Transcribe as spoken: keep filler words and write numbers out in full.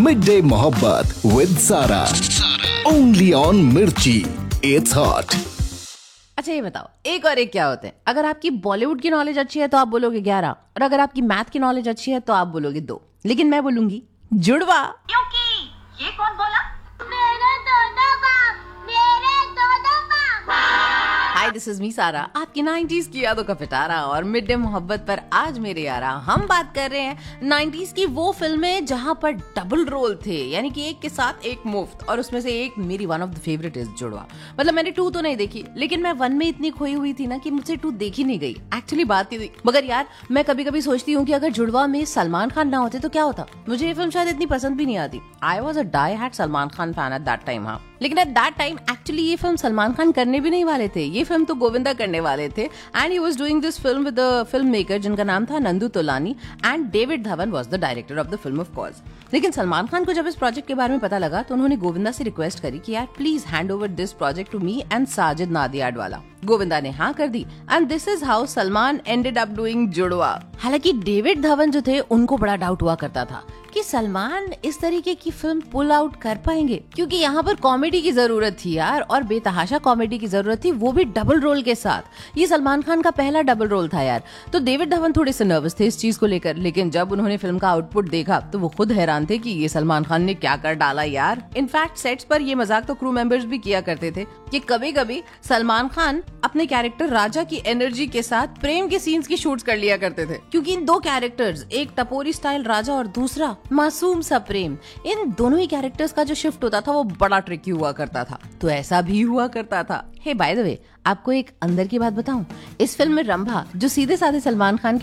Mid day मोहब्बत with सारा, only on मिर्ची, इट्स हॉट। अच्छा ये बताओ, एक और एक क्या होते हैं? अगर आपकी बॉलीवुड की नॉलेज अच्छी है तो आप बोलोगे ग्यारह, और अगर आपकी मैथ की नॉलेज अच्छी है तो आप बोलोगे दो, लेकिन मैं बोलूंगी जुड़वा। क्योंकि ये कौन बोला? मेरे दो बाप, मेरे दो बाप। हाय, दिस इज मी सारा, आपकी नाइंटीज़ की यादों का पिटारा। और मिड डे मोहब्बत पर आज मेरे यारा हम बात कर रहे हैं नाइंटीज़ की वो फिल्में जहां पर डबल रोल थे, यानी कि एक के साथ एक मुफ्त। और उसमें से एक मेरी one of the favourite is जुड़वा। मतलब मैंने टू तो नहीं देखी, लेकिन मैं वन में इतनी खोई हुई थी ना कि मुझसे टू देखी नहीं गई। एक्चुअली बात थी, मगर यार मैं कभी कभी सोचती हूँ कि अगर जुड़वा में सलमान खान ना होते तो क्या होता। मुझे ये फिल्म शायद इतनी पसंद भी नहीं आती। I was a die hard Salman Khan fan at that time. हाँ, लेकिन एट दैट टाइम एक्चुअली ये फिल्म सलमान खान करने भी नहीं वाले थे, ये फिल्म तो गोविंदा करने वाले थे। And he was doing this film with the film maker जिनका नाम था Nandu Tolani, and David Dhawan was the director of the film of course. लेकिन सलमान खान को जब इस प्रोजेक्ट के बारे में पता लगा तो उन्होंने गोविंदा से रिक्वेस्ट करी कि यार please hand over this project to me and Sajid नादियाडवाला। Govinda ने हाँ कर दी, and this is how Salman ended up doing जुड़वा। हालांकि डेविड धवन जो थे उनको बड़ा डाउट हुआ करता था कि सलमान इस तरीके की फिल्म पुल आउट कर पाएंगे, क्योंकि यहाँ पर कॉमेडी की जरूरत थी यार, और बेतहाशा कॉमेडी की जरूरत थी, वो भी डबल रोल के साथ। ये सलमान खान का पहला डबल रोल था यार। तो डेविड धवन थोड़े से नर्वस थे इस चीज को लेकर, लेकिन जब उन्होंने फिल्म का आउटपुट देखा तो वो खुद हैरान थे कि ये सलमान खान ने क्या कर डाला यार। इनफैक्ट सेट्स पर ये मजाक तो क्रू मेंबर्स भी किया करते थे कि कभी कभी सलमान खान अपने कैरेक्टर राजा की एनर्जी के साथ प्रेम के सीन्स की शूट्स कर लिया करते थे, क्योंकि इन दो कैरेक्टर्स, एक टपोरी स्टाइल राजा और दूसरा मासूम सा प्रेम, इन दोनों ही कैरेक्टर्स का जो शिफ्ट होता था वो बड़ा ट्रिकी हुआ करता था। तो ऐसा भी हुआ करता था। हे बाय द वे, आपको एक अंदर की बात बताऊं, इस फिल्म में रंभा जो सीधे साधे सलमान खान